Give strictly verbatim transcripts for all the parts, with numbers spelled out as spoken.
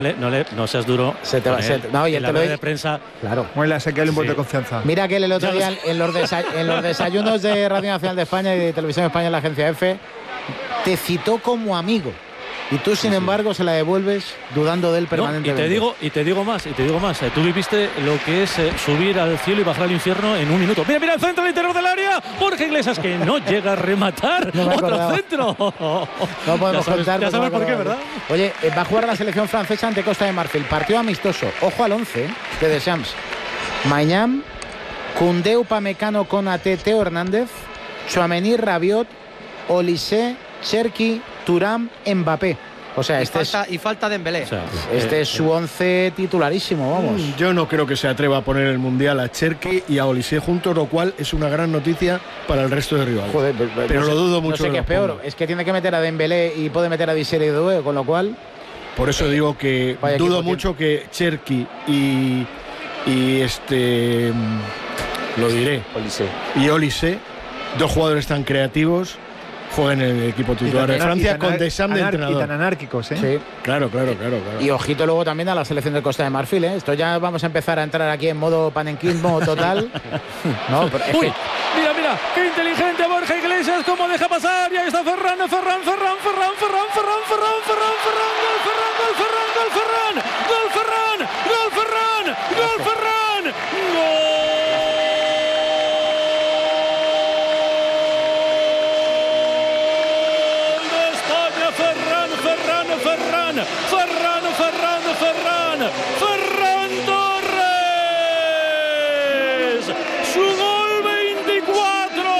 No, le, no seas duro. Se te va, se te, no, y en el la te de prensa. Claro. Muela, se queda un voto Sí. de confianza. Mira que el otro día en los, desa en los desayunos de Radio Nacional de España y de Televisión Española en la agencia F te citó como amigo. Y tú, sin sí, embargo, sí. se la devuelves dudando de él permanentemente. No, y te digo, y te digo más, y te digo más. Eh, tú viviste lo que es eh, subir al cielo y bajar al infierno en un minuto. Mira, mira el centro al interior del área. Borja Iglesias que no llega a rematar. No otro centro. No podemos ya sabes, contar. Ya sabes no por qué, ¿verdad? Oye, eh, va a jugar la selección francesa ante Costa de Marfil. Partido amistoso. Ojo al once de Deschamps. Mañán, Koundé, Upamecano, Konaté, Teo Hernández, Tchouaméni, Rabiot, Olise, Cherki, Thuram, Mbappé. O sea, y este falta, es, y falta Dembélé. O sea, este eh, es su once titularísimo, vamos. Yo no creo que se atreva a poner el Mundial a Cherki y a Olise juntos, lo cual es una gran noticia para el resto de rivales. Joder, pero, pero no lo sé, dudo mucho. No sé qué es peor, ponga. Es que tiene que meter a Dembélé y puede meter a Disere y Doué, con lo cual... Por eso eh, digo que dudo mucho que Cherki y, y este... lo diré. Olise. Y Olise, dos jugadores tan creativos, jueguen en el equipo titular de Francia con Deschamps de entrenador. Y tan anárquicos, ¿eh? Sí. Claro, claro, claro, claro. Y ojito luego también a la selección de Costa de Marfil, ¿eh? Esto ya vamos a empezar a entrar aquí en modo panenquismo total. No, pero es Uy, que... mira, mira, qué inteligente Borja Iglesias, cómo deja pasar. Y ahí está Ferran, Ferran, Ferran, Ferran, Ferran, Ferran, Ferran, Ferran, Ferran, gol Ferran, gol Ferran, gol Ferran, gol Ferran, gol Ferran, gol Ferran, gol. Ferran, Ferran, Ferran, Ferran, Ferran Torres, su gol veinticuatro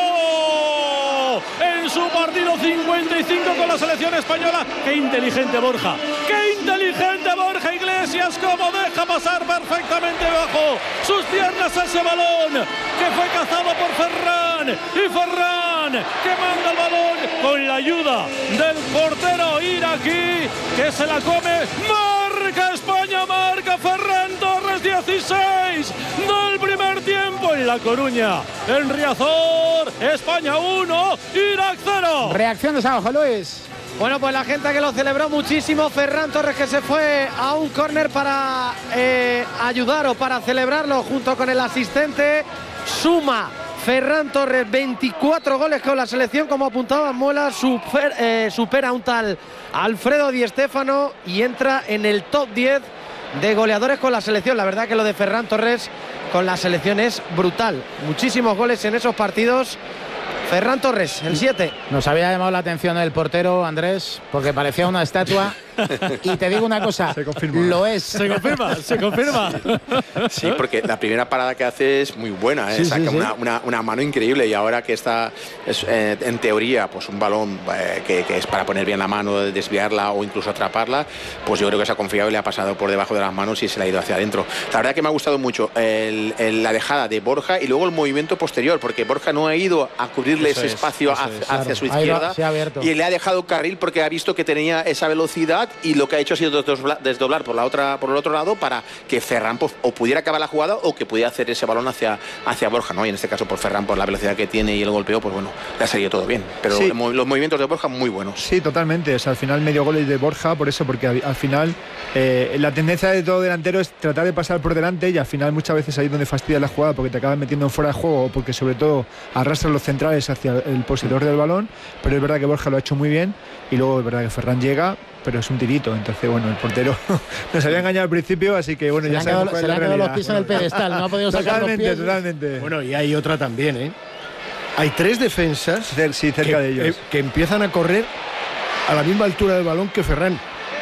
en su partido cincuenta y cinco con la selección española. Qué inteligente Borja, qué inteligente Borja Iglesias, cómo deja pasar perfectamente bajo sus piernas a ese balón que fue cazado por Ferran, y Ferran que manda el balón con la ayuda del portero iraquí que se la come. Marca España, marca Ferran Torres, dieciséis del primer tiempo en La Coruña, en Riazor. España uno, Irak cero. Reacciones abajo, Luis. Bueno, pues la gente que lo celebró muchísimo. Ferran Torres, que se fue a un córner para eh, ayudar o para celebrarlo junto con el asistente. Suma Ferran Torres veinticuatro goles con la selección, como apuntaba Muela, super, eh, supera a un tal Alfredo Di Stéfano y entra en el top diez de goleadores con la selección. La verdad que lo de Ferran Torres con la selección es brutal. Muchísimos goles en esos partidos. Ferran Torres, el siete. Nos había llamado la atención el portero, Andrés, porque parecía una estatua. Y te digo una cosa, se confirma. Lo es. Se confirma, se confirma. Sí, porque la primera parada que hace es muy buena, ¿eh? Sí, Saca sí, sí. Una, una, una mano increíble, y ahora que está, es, eh, en teoría, pues un balón eh, que, que es para poner bien la mano, desviarla o incluso atraparla, pues yo creo que se ha confiado y le ha pasado por debajo de las manos y se le ha ido hacia adentro. La verdad que me ha gustado mucho el, el, la dejada de Borja y luego el movimiento posterior, porque Borja no ha ido a cubrirle Eso ese es, espacio eso hacia, es. hacia Claro, su ahí izquierda, va, se ha abierto. y le ha dejado carril porque ha visto que tenía esa velocidad, y lo que ha hecho ha sido desdoblar por la otra, por el otro lado, para que Ferran pues, o pudiera acabar la jugada o que pudiera hacer ese balón hacia, hacia Borja, ¿no? Y en este caso por Ferran, por la velocidad que tiene y el golpeo, pues bueno, le ha salido todo bien. Pero sí. los movimientos de Borja muy buenos. Sí, totalmente. O sea, al final medio gol de Borja, por eso, porque al final eh, la tendencia de todo delantero es tratar de pasar por delante, y al final muchas veces ahí es donde fastidia la jugada, porque te acabas metiendo en fuera de juego, o porque sobre todo arrastran los centrales hacia el poseedor del balón. Pero es verdad que Borja lo ha hecho muy bien, y luego es verdad que Ferran llega, pero es un tirito. Entonces, bueno, el portero nos había engañado al principio, así que bueno, Se ya le han sabemos quedado, cuál se es le la han quedado los realidad. pies en el pedestal, no ha podido sacar los Totalmente, pies. totalmente. Bueno, y hay otra también, ¿eh? Hay tres defensas Cer- sí, cerca que, de ellos. eh, que empiezan a correr a la misma altura del balón que Ferran,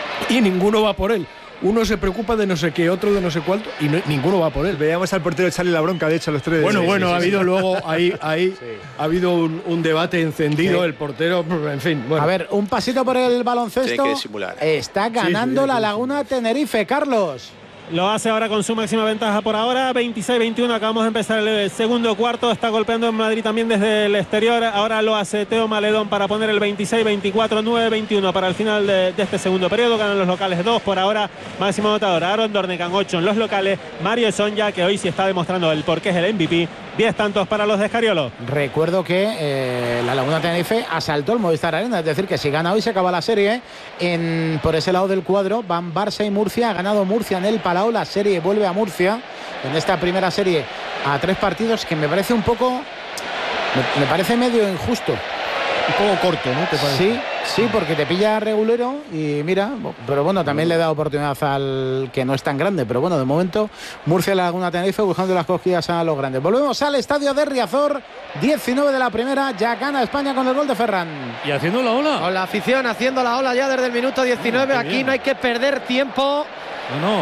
y ninguno va por él. Uno se preocupa de no sé qué, otro de no sé cuánto, y no, ninguno va por él. Veíamos al portero echarle la bronca, de hecho, a los tres. Bueno, Sí, bueno, sí, ha sí, habido sí. luego ahí, ahí Sí. ha habido un, un debate encendido, Sí. el portero, en fin. Bueno. A ver, un pasito por el baloncesto. Tiene que disimular. Está ganando Sí, sí, la sí, Laguna Tenerife, Carlos. lo hace ahora con su máxima ventaja por ahora, veintiséis veintiuno. Acabamos de empezar el segundo cuarto. Está golpeando en Madrid también desde el exterior. Ahora lo hace Teo Maledón para poner el veintiséis veinticuatro, nueve veintiuno para el final de, de este segundo periodo. Ganan los locales dos por ahora. Máximo anotador Aaron Dornegan, ocho en los locales. Mario Sonja, que hoy sí está demostrando el por qué es el M V P. diez tantos para los de Escariolo. Recuerdo que eh, la Laguna Tenerife asaltó el Movistar Arena, es decir, que si gana hoy se acaba la serie. En, por ese lado del cuadro van Barça y Murcia. Ha ganado Murcia en el Palau, la serie vuelve a Murcia en esta primera serie a tres partidos, que me parece un poco, me, me parece medio injusto. Un poco corto, ¿no? ¿Te parece? Sí, sí, porque te pilla regulero y mira, pero bueno, también le da oportunidad al que no es tan grande, pero bueno, de momento Murcia y la Laguna Tenerife buscando las cosquillas a los grandes. Volvemos al estadio de Riazor, diecinueve de la primera, ya gana España con el gol de Ferran. Y haciendo la ola. Con la afición haciendo la ola ya desde el minuto diecinueve. Oh, aquí bien. no hay que perder tiempo. No, no.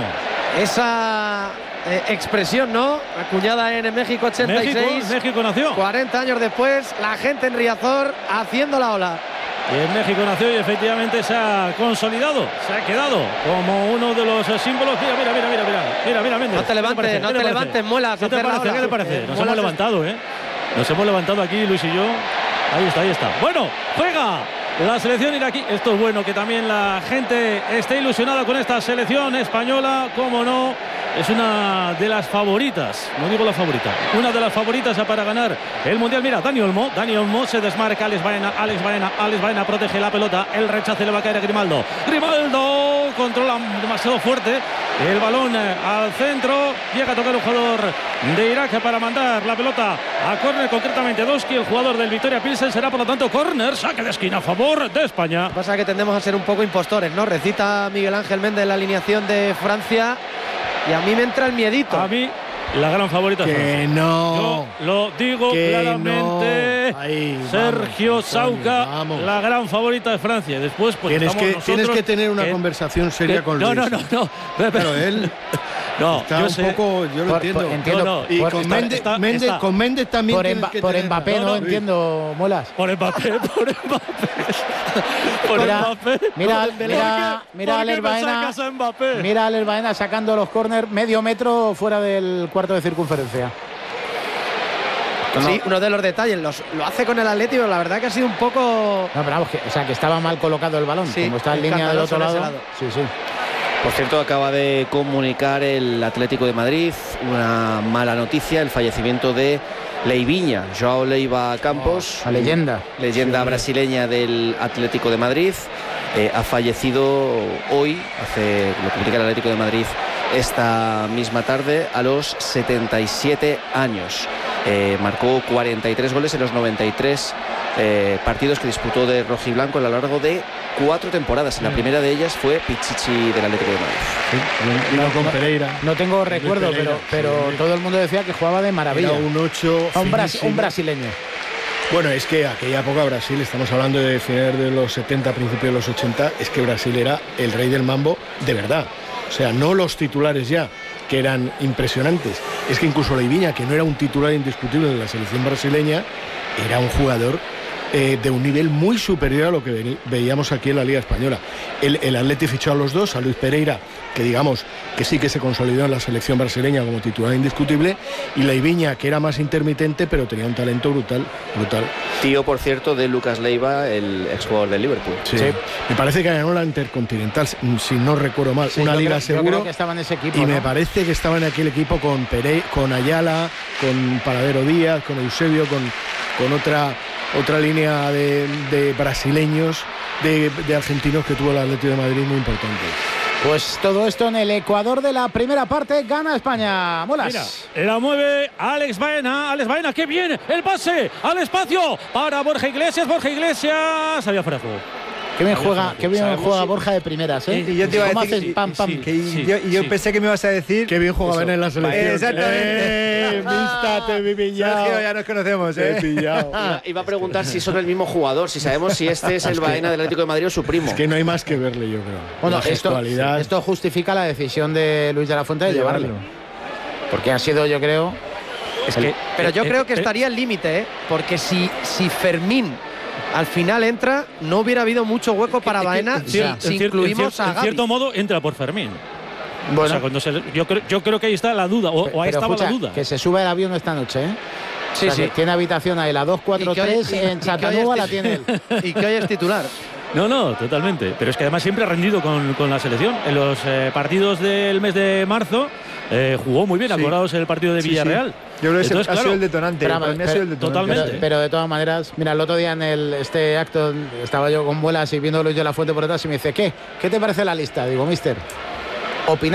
Esa eh, expresión, ¿no? Acuñada en México ochenta y seis. México, México nació. cuarenta años después, la gente en Riazor haciendo la ola. Y en México nació y efectivamente se ha consolidado, se ha quedado como uno de los símbolos. Mira, mira, mira, mira, mira, mira, mira, Méndez. No te levantes, ¿Qué no le te parece? levantes, Muelas. ¿Qué te hacer la parece? ola. ¿Qué le parece? Eh, Nos Muelas hemos es- levantado, ¿eh? Nos hemos levantado aquí, Luis y yo. Ahí está, ahí está. Bueno, juega la selección iraquí. Esto es bueno, que también la gente esté ilusionada con esta selección española, cómo no. Es una de las favoritas, no digo la favorita, una de las favoritas para ganar el Mundial. Mira, Dani Olmo, Dani Olmo se desmarca, Alex Baena, Alex Baena, Alex Baena protege la pelota, el rechace le va a caer a Grimaldo. Grimaldo controla demasiado fuerte el balón eh, al centro, llega a tocar un jugador de Irak para mandar la pelota a córner, concretamente Doski, el jugador del Victoria Pilsen. Será por lo tanto córner, saque de esquina a favor de España. Lo que pasa es que tendemos a ser un poco impostores, ¿no? Recita Miguel Ángel Méndez la alineación de Francia y a mí me entra el miedito. A mí, la gran favorita es Francia. Que no. Yo lo digo Que claramente. no. Ahí, Sergio vamos, Sauca, Antonio, vamos. la gran favorita de Francia. Después, pues Tienes estamos que, nosotros tienes que tener una que- conversación seria que- con no, Luis. no, no, no. Pero- Claro, él no, está yo un sé. poco, yo lo Por- entiendo. por- entiendo. No, no, Y por- con, está- Méndez, está- Méndez- está- con Méndez también Por, tienes Emba- que por tener- Mbappé No, no, no, entiendo, Muelas. Por Mbappé, por Mbappé. Por Mira, Mbappé. mira, ¿Por qué- mira, mira a por qué Alex me Baena. sacas a Mbappé? Mira a Alex Baena sacando los córner medio metro fuera del cuarto de circunferencia. Sí, uno de los detalles. Los, lo hace con el Atlético, la verdad que ha sido un poco. No, pero vamos, que, o sea, que estaba mal colocado el balón. Sí, como está en línea del escandaloso otro en ese lado. lado. Sí, sí. Por cierto, acaba de comunicar el Atlético de Madrid una mala noticia, el fallecimiento de Leivinha, João Leiva Campos, La leyenda. leyenda brasileña del Atlético de Madrid. Eh, ha fallecido hoy, hace, lo comunica el Atlético de Madrid esta misma tarde, a los setenta y siete años. Eh, marcó cuarenta y tres goles en los noventa y tres eh, partidos que disputó de rojiblanco a lo largo de cuatro temporadas. La primera de ellas fue Pichichi del Atlético de Madrid. Vino con Pereira. No tengo recuerdo, Pereira, pero, pero sí. todo el mundo decía que jugaba de maravilla. Era un ocho. un, bras- finísimo. un brasileño. Bueno, es que aquella época Brasil, estamos hablando de finales de los setenta, principios de los ochenta, es que Brasil era el rey del mambo de verdad. O sea, no los titulares ya, que eran impresionantes. Es que incluso Leivinha, que no era un titular indiscutible de la selección brasileña, era un jugador eh, de un nivel muy superior a lo que ve- veíamos aquí en la Liga Española. El, el Atleti fichó a los dos, a Luis Pereira, que digamos que sí que se consolidó en la selección brasileña como titular indiscutible, y Leivinha, que era más intermitente, pero tenía un talento brutal, brutal. Tío, por cierto, de Lucas Leiva, el exjugador del Liverpool. Sí. Sí. Me parece que ganó la Intercontinental, si no recuerdo mal, Sí, una yo liga creo- yo seguro. creo que estaba en ese equipo. Y me ¿no? parece que estaba en aquel equipo con Pere, con Ayala, con Paradero Díaz, con Eusebio, con, con otra otra línea de, de brasileños, de, de argentinos que tuvo el Atlético de Madrid muy importante. Pues todo esto en el Ecuador de la primera parte. Gana España. Molas. Mira, la mueve Alex Baena. Alex Baena, que viene el pase al espacio para Borja Iglesias. Borja Iglesias. Había fuera de juego. Qué bien juega, qué bien Sabemos juega si- Borja de primeras, ¿eh? Y yo te iba a ¿Cómo decir haces que- pam, pam? sí. Que y yo, y yo sí. pensé que me ibas a decir. Qué bien jugaba Eso. en la selección. Exactamente. Eh, vista, te he pillado. Sergio, ya nos conocemos, Te he ¿eh? pillado. Iba, iba a preguntar si son el mismo jugador, si sabemos si este es el Baena del Atlético de Madrid o su primo. Es que no hay más que verle, yo creo. Bueno, La esto, gestualidad. esto justifica la decisión de Luis de la Fuente de de llevarle. llevarlo. Porque ha sido, yo creo. Es que, Pero yo eh, creo que eh, estaría al límite, ¿eh? Porque si, si Fermín al final entra, no hubiera habido mucho hueco para Baena en si, cier- si en cier- incluimos en cier- a en Gavi. cierto modo entra por Fermín. Bueno. O sea, cuando se, yo, creo, yo creo que ahí está la duda, o, o ahí Pero estaba escucha, la duda. que se sube el avión esta noche, ¿eh? Sí, o sea, sí. Tiene habitación ahí, la dos cuatro tres en Chattanooga la tiene él. Y que hoy es titular. No, no, totalmente. Pero es que además siempre ha rendido con, con la selección. En los eh, partidos del mes de marzo eh, jugó muy bien, Sí. acordaos el partido de Sí, Villarreal. sí. Yo creo que ese Entonces, ha sido claro, el detonante. Pero, para mí ha pero- sido el detonante. totalmente. Pero, pero de todas maneras, mira, el otro día en el, este acto estaba yo con Muelas y viendo Luis de la Fuente por detrás y me dice, ¿qué? ¿Qué te parece la lista? Digo, mister, opina